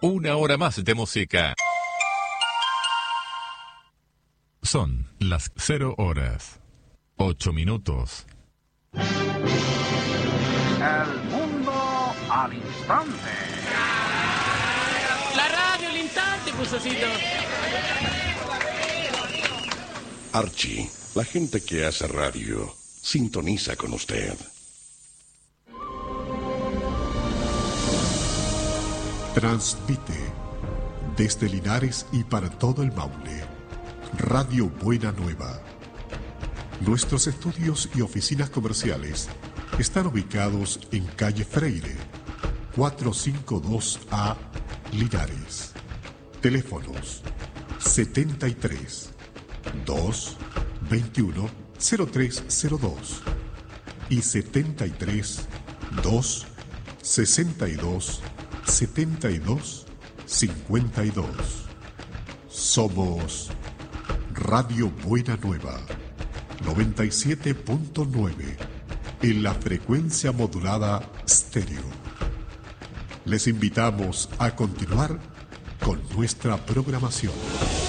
Una hora más de música. Son las 0 horas, 8 minutos. El mundo al instante. La radio al instante, Pusocito. Archie, la gente que hace radio, sintoniza con usted. Transmite desde Linares y para todo el Maule, Radio Buena Nueva. Nuestros estudios y oficinas comerciales están ubicados en calle Freire, 452A, Linares. Teléfonos 73 221 0302 y 73 2 62 72 52. Somos Radio Buena Nueva 97.9 en la frecuencia modulada estéreo. Les invitamos a continuar con nuestra programación.